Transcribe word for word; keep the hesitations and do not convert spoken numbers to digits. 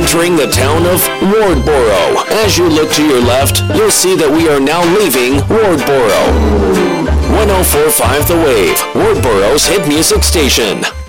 entering the town of Wardboro. As you look to your left, you'll see that we are now leaving Wardboro. one oh four point five The Wave, Wardboro's hit music station.